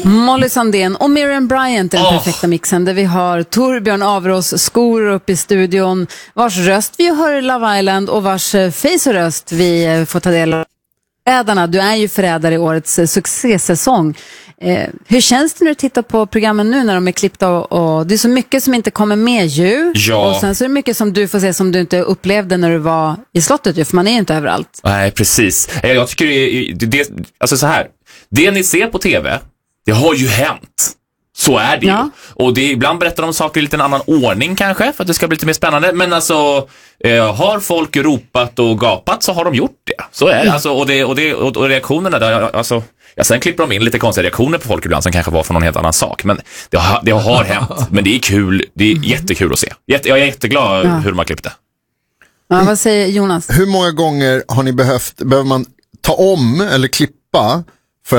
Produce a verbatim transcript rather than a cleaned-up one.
Molly Sandén och Miriam Bryant, den oh. perfekta mixen, där vi har Torbjörn Avrås skor upp i studion, vars röst vi hör i Love Island och vars face och röst vi får ta del av. Förrädarna, du är ju förrädare i årets succésäsong. Eh, hur känns det när du tittar på programmen nu när de är klippta och, och det är så mycket som inte kommer med ju. Ja. Och sen så är det mycket som du får se som du inte upplevde när du var i slottet ju, för man är ju inte överallt. Nej, precis. Jag tycker det, det, det alltså så här, det ni ser på tv, det har ju hänt. Så är det ja. ju. Och det, ibland berättar de saker i lite en annan ordning kanske, för att det ska bli lite mer spännande. Men alltså, eh, har folk ropat och gapat så har de gjort det. Så är det. Mm. Alltså, och, det, och, det och, och reaktionerna där, alltså, ja, sen klipper de in lite konstiga reaktioner på folk ibland som kanske var från någon helt annan sak. Men det har, det har hänt. Men det är kul, det är jättekul att se. Jätte, jag är jätteglad ja. hur de har klippt det. Ja, vad säger Jonas? Hur många gånger har ni behövt, behöver man ta om eller klippa